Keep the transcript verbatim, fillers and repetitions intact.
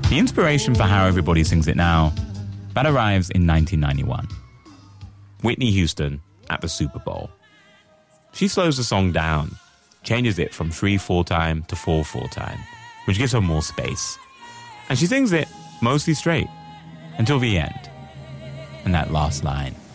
The inspiration for How Everybody Sings It Now, that arrives in nineteen ninety-one. Whitney Houston at the Super Bowl. She slows the song down, changes it from three four time to four four time, which gives her more space. And she sings it mostly straight until the end. And that last line.